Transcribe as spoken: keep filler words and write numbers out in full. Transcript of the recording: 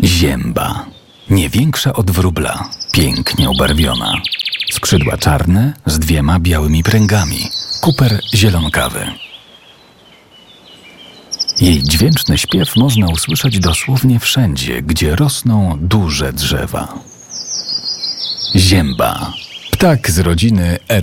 Zięba. Nie większa od wróbla, pięknie ubarwiona. Skrzydła czarne z dwiema białymi pręgami. Kuper zielonkawy. Jej dźwięczny śpiew można usłyszeć dosłownie wszędzie, gdzie rosną duże drzewa. Zięba. Ptak z rodziny